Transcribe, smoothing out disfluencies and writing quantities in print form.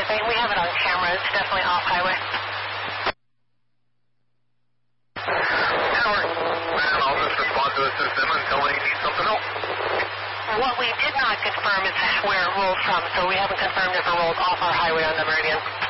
anything. We have it on camera. It's definitely off highway. Howard, and I'll just respond to the system until they need something else. What we did not confirm is where it rolled from, so we haven't confirmed if it rolled off our highway on the Meridian.